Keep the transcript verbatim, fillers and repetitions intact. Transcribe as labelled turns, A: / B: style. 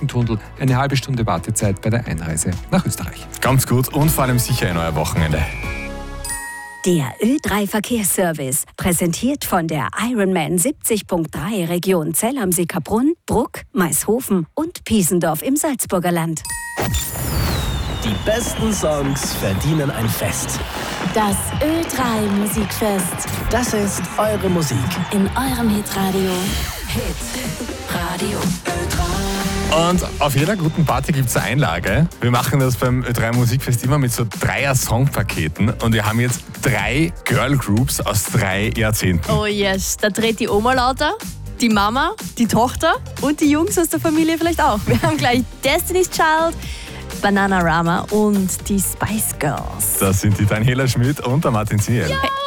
A: Schreckentunnel, eine halbe Stunde Wartezeit bei der Einreise nach Österreich.
B: Ganz gut und vor allem sicher in euer Wochenende.
C: Der Ö drei Verkehrsservice, präsentiert von der Ironman siebzig Punkt drei Region Zell am Sickerbrunn, Bruck, Maishofen und Piesendorf im Salzburger Land.
D: Die besten Songs verdienen ein Fest.
E: Das Ö drei Musikfest.
D: Das ist eure Musik.
E: In eurem Hitradio. Hit Radio Ö drei.
B: Und auf jeder guten Party gibt es eine Einlage. Wir machen das beim Ö drei Musikfest immer mit so Dreier-Songpaketen. Und wir haben jetzt drei Girlgroups aus drei Jahrzehnten.
F: Oh yes, da dreht die Oma lauter, die Mama, die Tochter und die Jungs aus der Familie vielleicht auch. Wir haben gleich Destiny's Child, Bananarama und die Spice Girls.
B: Das sind die Daniela Schmidt und der Martin Ziel.
F: Ja.